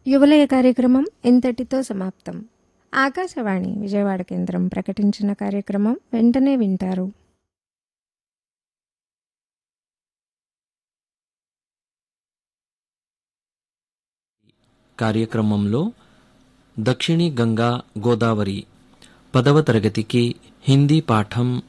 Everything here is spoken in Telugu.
యువలయ కార్యక్రమం ఇంతటితో సమాప్తం. ఆకాశవాణి విజయవాడ కేంద్రం ప్రకటించిన కార్యక్రమం వెంటనే వింటారు. కార్యక్రమంలో దక్షిణి గంగా గోదావరి 10వ తరగతికి హిందీ పాఠం